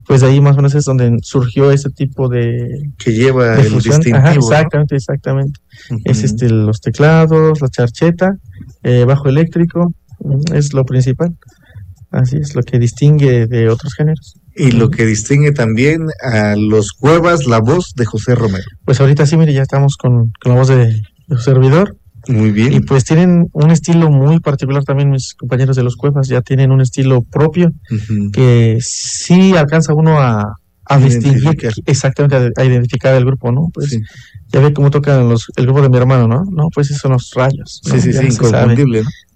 pues de ahí más o menos es donde surgió ese tipo de que lleva de el fusión. distintivo, Ajá, ¿no? exactamente. Es los teclados, la charcheta, bajo eléctrico, es lo principal. Así es lo que distingue de otros géneros. Y lo que distingue también a los Cuevas, la voz de José Romero. Pues ahorita sí, mire, ya estamos con la voz de su servidor. Muy bien. Y pues tienen un estilo muy particular también mis compañeros de los Cuevas, ya tienen un estilo propio que sí alcanza uno a distinguir, exactamente a identificar el grupo, ¿no? Pues sí. Ya ve cómo tocan el grupo de mi hermano, ¿no? No, pues esos son los Rayos, ¿no? Sí, inconfundible, ¿no?